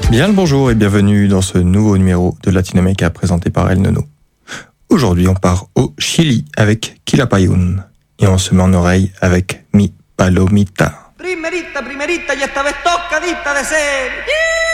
Bien le bonjour et bienvenue dans ce nouveau numéro de Latinoamérica présenté par El Nono. Aujourd'hui, on part au Chili avec Quilapayún et on se met en oreille avec Mi Palomita. Primerita, primerita y esta vez tocadita de ser.